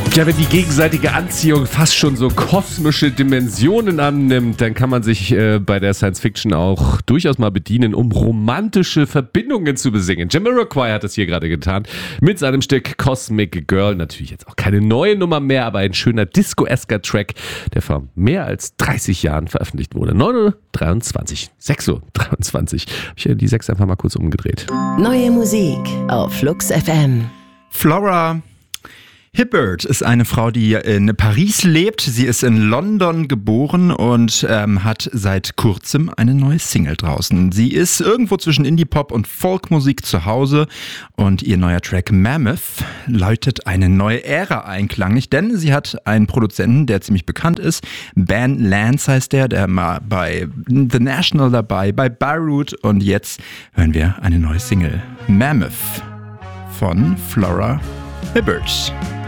Ja, wenn die gegenseitige Anziehung fast schon so kosmische Dimensionen annimmt, dann kann man sich bei der Science Fiction auch durchaus mal bedienen, um romantische Verbindungen zu besingen. Jamiroquai hat das hier gerade getan mit seinem Stück Cosmic Girl. Natürlich jetzt auch keine neue Nummer mehr, aber ein schöner Disco-esker Track, der vor mehr als 30 Jahren veröffentlicht wurde. 9:23 Uhr, 6:23 Uhr. Ich habe die 6 einfach mal kurz umgedreht. Neue Musik auf Flux FM. Flora Hibbert ist eine Frau, die in Paris lebt. Sie ist in London geboren und hat seit kurzem eine neue Single draußen. Sie ist irgendwo zwischen Indie-Pop und Folkmusik zu Hause und ihr neuer Track Mammoth läutet eine neue Ära einklanglich, denn sie hat einen Produzenten, der ziemlich bekannt ist. Ben Lance heißt der mal bei The National dabei, bei Beirut, und jetzt hören wir eine neue Single Mammoth von Flora Hibbert.